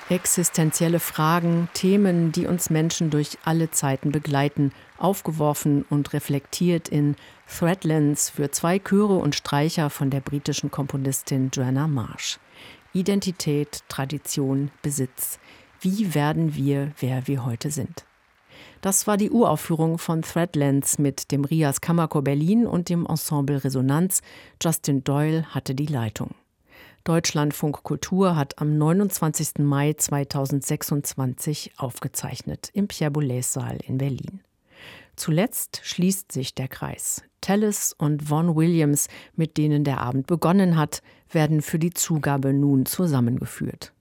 Existenzielle Fragen, Themen, die uns Menschen durch alle Zeiten begleiten, aufgeworfen und reflektiert in Threadlands für 2 Chöre und Streicher von der britischen Komponistin Joanna Marsh. Identität, Tradition, Besitz. Wie werden wir, wer wir heute sind? Das war die Uraufführung von Threadlands mit dem Rias Kammerchor Berlin und dem Ensemble Resonanz. Justin Doyle hatte die Leitung. Deutschlandfunk Kultur hat am 29. Mai 2026 aufgezeichnet im Pierre Boulez-Saal in Berlin. Zuletzt schließt sich der Kreis. Tallis und Vaughan Williams, mit denen der Abend begonnen hat, werden für die Zugabe nun zusammengeführt.